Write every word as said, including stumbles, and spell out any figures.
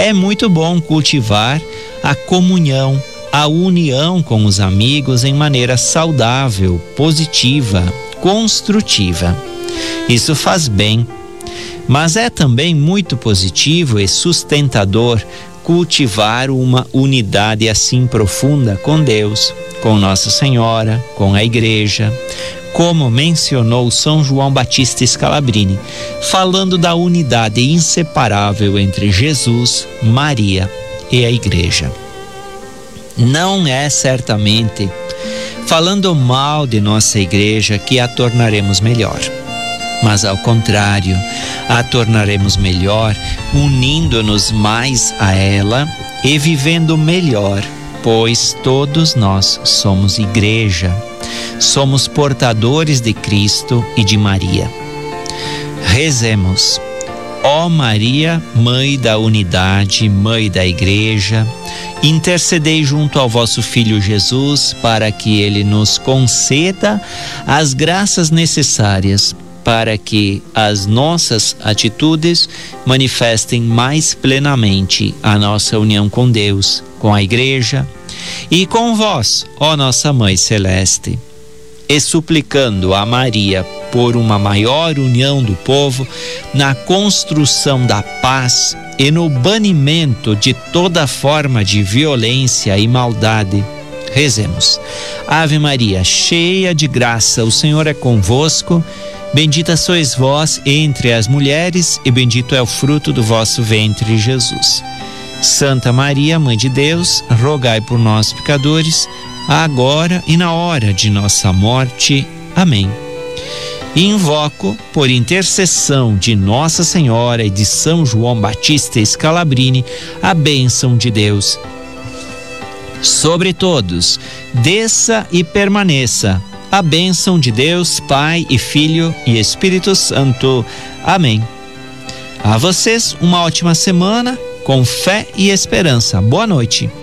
É muito bom cultivar a comunhão, a união com os amigos em maneira saudável, positiva, construtiva. Isso faz bem, mas é também muito positivo e sustentador cultivar uma unidade assim profunda com Deus, com Nossa Senhora, com a Igreja, como mencionou São João Batista Scalabrini, falando da unidade inseparável entre Jesus, Maria e a Igreja. Não é certamente falando mal de nossa Igreja que a tornaremos melhor, mas ao contrário, a tornaremos melhor unindo-nos mais a ela e vivendo melhor, pois todos nós somos Igreja, somos portadores de Cristo e de Maria. Rezemos. Ó Maria, Mãe da Unidade, Mãe da Igreja, intercedei junto ao vosso Filho Jesus para que ele nos conceda as graças necessárias para que as nossas atitudes manifestem mais plenamente a nossa união com Deus, com a Igreja e com vós, ó nossa Mãe Celeste. E suplicando a Maria por uma maior união do povo na construção da paz e no banimento de toda forma de violência e maldade, rezemos. Ave Maria, cheia de graça, o Senhor é convosco. Bendita sois vós entre as mulheres e bendito é o fruto do vosso ventre, Jesus. Santa Maria, Mãe de Deus, rogai por nós, pecadores, agora e na hora de nossa morte. Amém. E invoco, por intercessão de Nossa Senhora e de São João Batista Scalabrini, a bênção de Deus sobre todos. Desça e permaneça a bênção de Deus, Pai e Filho e Espírito Santo. Amém. A vocês uma ótima semana, com fé e esperança. Boa noite.